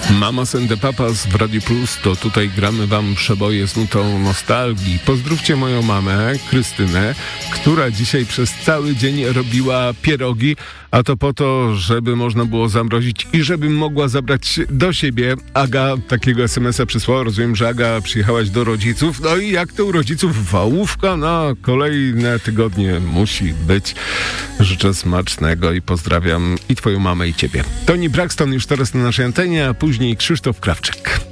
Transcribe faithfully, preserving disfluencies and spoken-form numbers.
Mamas and the Papas w Radiu Plus, to tutaj gramy wam przeboje z nutą nostalgii. Pozdrówcie moją mamę, Krystynę, która dzisiaj przez cały dzień robiła pierogi, a to po to, żeby można było zamrozić i żebym mogła zabrać do siebie. Aga takiego es em es a przysłała. Rozumiem, że Aga, przyjechałaś do rodziców. No i jak to u rodziców, wałówka na kolejne tygodnie musi być. Życzę smacznego i pozdrawiam i twoją mamę, i ciebie. Toni Braxton już teraz na naszej antenie, a później Krzysztof Krawczyk.